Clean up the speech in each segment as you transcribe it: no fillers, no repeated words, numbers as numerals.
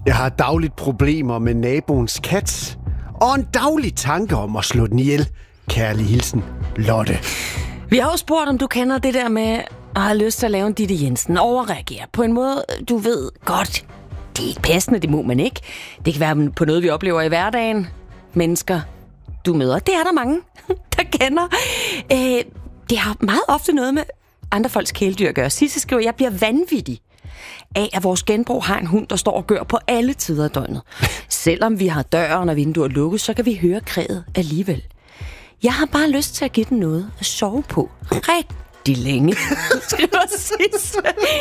Jeg har dagligt problemer med naboens kat. Og en daglig tanke om at slå den ihjel. Kærlig hilsen, Lotte. Vi har jo spurgt, om du kender det der med at have lyst til at lave en Ditte Jensen. Overreagere på en måde, du ved godt. Det er ikke passende, det må man ikke. Det kan være på noget, vi oplever i hverdagen. Mennesker, du møder. Det er der mange, der kender. Det har meget ofte noget med andre folks kæledyr at gøre. Sidst skriver, jeg bliver vanvittig af, at vores genbrug har en hund, der står og gør på alle tider af døgnet. Selvom vi har døren og vinduer lukket, så kan vi høre kræget alligevel. Jeg har bare lyst til at give den noget at sove på. Rigtig længe, skriver Sis.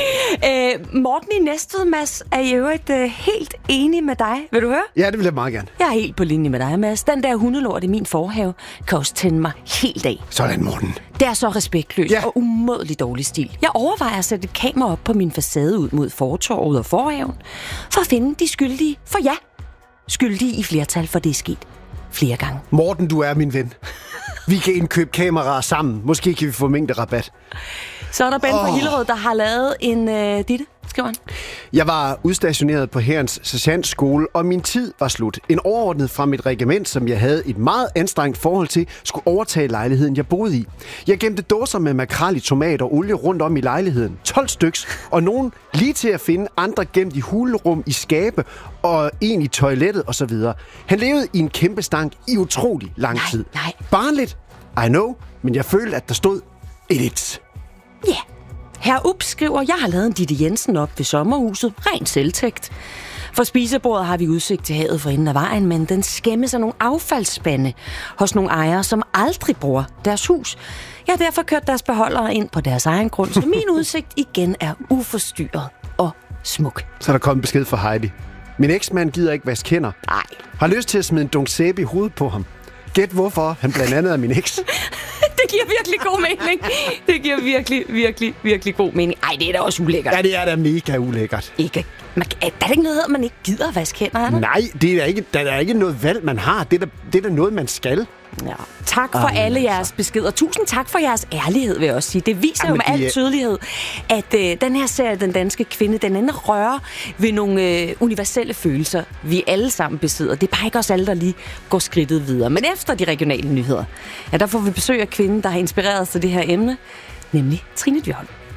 Morten i Næstved, Mads, er i øvrigt helt enig med dig. Vil du høre? Ja, det vil jeg meget gerne. Jeg er helt på linje med dig, Mads. Den der hundelort i min forhave kan også tænde mig helt af. Sådan, Morten. Det er så respektløst og umådelig dårlig stil. Jeg overvejer at sætte et kamera op på min facade ud mod fortorvet og forhaven, for at finde de skyldige. For ja, skyldige i flertal, for det er sket flere gange. Morten, du er min ven. Vi kan indkøbe kameraer sammen. Måske kan vi få mængderabat. Så er der Ben fra Hillerød, der har lavet en Ditte, skriver han. Jeg var udstationeret på Hærens sergeantskole, og min tid var slut. En overordnet fra mit regiment, som jeg havde et meget anstrengt forhold til, skulle overtage lejligheden, jeg boede i. Jeg gemte dåser med makrel i tomat og olie rundt om i lejligheden. 12 styks, og nogen lige til at finde, andre gemt i hulrum, i skabe, og en i toilettet osv. Han levede i en kæmpe stank i utrolig lang tid. Nej. Barnligt, I know, men jeg følte, at der stod 1-1. Ja. Herr Ups skriver, jeg har lavet en Ditte Jensen op ved sommerhuset. Rent selvtægt. For spisebordet har vi udsigt til havet for enden af vejen, men den skæmmes af nogle affaldsspande hos nogle ejere, som aldrig bruger deres hus. Jeg har derfor kørt deres beholdere ind på deres egen grund, så min udsigt igen er uforstyrret og smuk. Så er der kommet besked fra Heidi. Min eksmand gider ikke vaske hænder. Nej. Har lyst til at smide en dunk sæbe i hovedet på ham. Gæt hvorfor han blandt andet er min eks. Det giver virkelig god mening. Det giver virkelig god mening. Ej, det er da også ulækkert. Ja, det er da mega ulækkert. Ikke. Er der ikke noget, man ikke gider at vaske hænder, er der? Nej, det er ikke noget valg, man har. Det er da noget, man skal. Ja. Tak for alle jeres beskeder. Tusind tak for jeres ærlighed, vil jeg også sige. Det viser jo med al tydelighed, at den her serie, Den Danske Kvinde, den rører ved nogle universelle følelser, vi alle sammen besidder. Det er bare ikke os alle, der lige går skridtet videre. Men efter de regionale nyheder, der får vi besøg af kvinden, der har inspireret os til det her emne, nemlig Trine Dyrholm.